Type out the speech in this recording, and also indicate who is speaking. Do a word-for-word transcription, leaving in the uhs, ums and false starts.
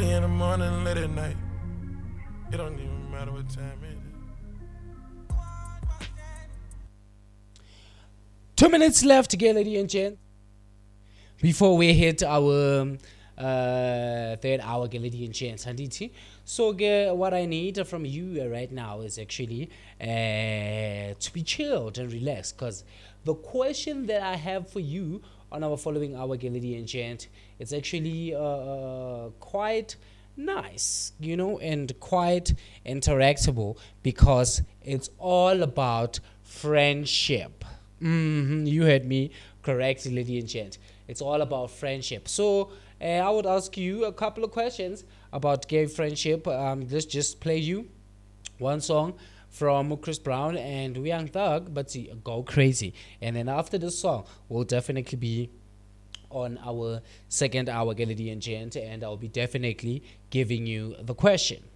Speaker 1: Early in the morning, late at night. It don't even matter what time it is.
Speaker 2: Two minutes left to get, ladies and gents. Before we hit our um, uh, third hour, ladies and gents, Handiti. So, uh, what I need from you uh, right now is actually uh, to be chilled and relaxed, because the question that I have for you on our following hour, ladies and gents, it's actually uh, uh, quite nice, you know, and quite interactable, because it's all about friendship. Hmm You heard me correctly, lady and gent. It's all about friendship. So uh, I would ask you a couple of questions about gay friendship. Um, let's just play you one song from Chris Brown and Young Thug, but see, go crazy. And then after this song, we'll definitely be on our second hour, lady and gent, and I'll be definitely giving you the question.